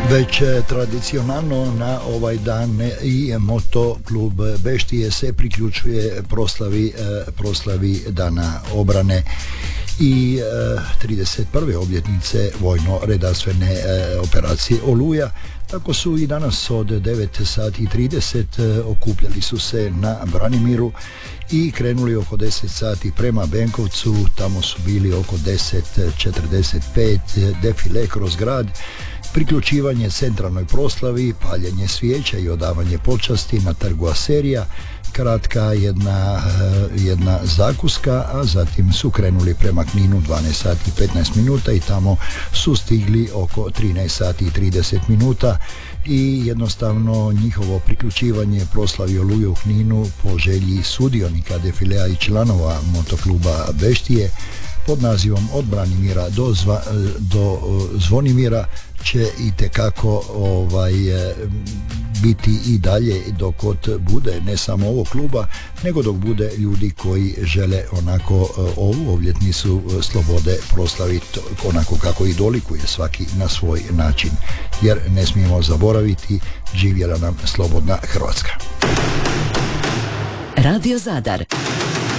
Već tradicionalno na ovaj dan i Moto klub Beštije se priključuje proslavi Dana obrane i 31. obljetnice vojno-redarstvene operacije Oluja. Tako su i danas od 9:30 okupljali su se na Branimiru i krenuli oko 10 sati prema Benkovcu. Tamo su bili oko 10:45, defile kroz grad, priključivanje centralnoj proslavi, paljenje svijeća i odavanje počasti na trgu Aserija, kratka jedna zakuska, a zatim su krenuli prema Kninu 12 sati 15 minuta i tamo su stigli oko 13 sati i 30 minuta i jednostavno njihovo priključivanje proslavi Oluje u Kninu po želji sudionika defilea i članova motokluba Beštije pod nazivom Od Branimira do Zvonimira će itekako biti i dalje dok bude ne samo ovog kluba, nego dok bude ljudi koji žele onako ovu obljetnicu slobode proslaviti onako kako i dolikuje svaki na svoj način, jer ne smijemo zaboraviti, živjela nam slobodna Hrvatska. Radio Zadar